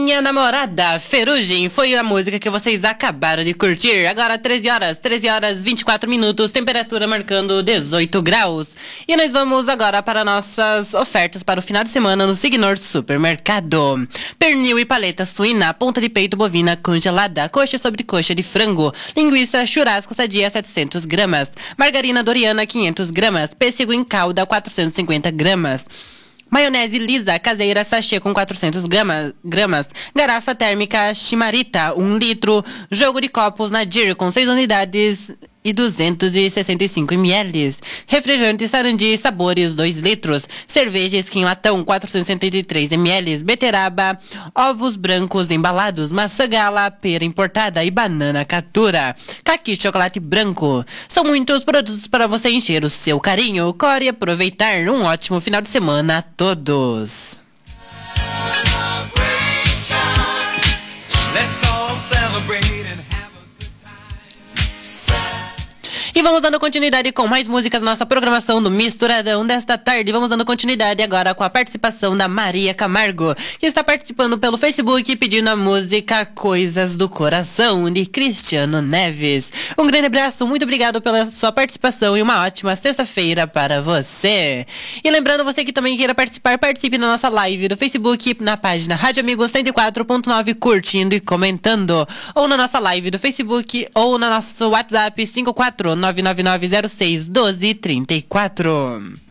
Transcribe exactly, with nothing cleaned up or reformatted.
Minha Namorada, Ferrugem, foi a música que vocês acabaram de curtir. Agora treze horas, treze horas, vinte e quatro minutos, temperatura marcando dezoito graus. E nós vamos agora para nossas ofertas para o final de semana no Signor Supermercado. Pernil e paleta suína, ponta de peito bovina congelada, coxa sobre coxa de frango, linguiça churrasco sadia setecentos gramas, margarina Doriana quinhentos gramas, pêssego em calda quatrocentos e cinquenta gramas. Maionese lisa caseira sachê com quatrocentos gramas, gramas. Garrafa térmica Chimarita, um litro. Jogo de copos Nadir com seis unidades e duzentos e sessenta e cinco mililitros. Refrigerante Sarandi Sabores dois litros. Cerveja Skin Latão quatrocentos e setenta e três mililitros. Beteraba, ovos brancos embalados, maçã gala, pera importada e banana catura. Caqui chocolate branco. São muitos produtos para você encher o seu carinho. Corre e aproveitar um ótimo final de semana a todos. Let's all celebrate and have a good time. E vamos dando continuidade com mais músicas na nossa programação do Misturadão desta tarde. Vamos dando continuidade agora com a participação da Maria Camargo, que está participando pelo Facebook pedindo a música Coisas do Coração, de Cristiano Neves. Um grande abraço, muito obrigado pela sua participação e uma ótima sexta-feira para você. E lembrando, você que também queira participar, participe na nossa live do Facebook, na página Rádio Amigos cento e quatro ponto nove, curtindo e comentando. Ou na nossa live do Facebook, ou no nosso WhatsApp cinco quatro nove nove nove zero seis um dois três quatro.